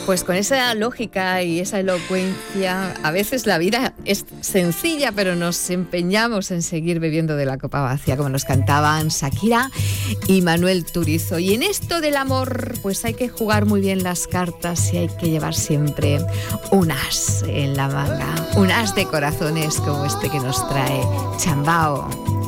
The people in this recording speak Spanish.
Pues con esa lógica y esa elocuencia, a veces la vida es sencilla, pero nos empeñamos en seguir bebiendo de la copa vacía, como nos cantaban Shakira y Manuel Turizo. Y en esto del amor, pues hay que jugar muy bien las cartas y hay que llevar siempre un as en la manga, un as de corazones como este que nos trae Chambao.